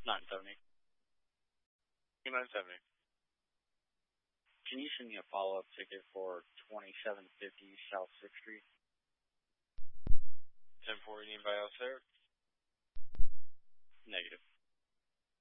970. 2970. Can you send me a follow-up ticket for 2750 South 6th Street? 10-4, you need anybody else there? Negative.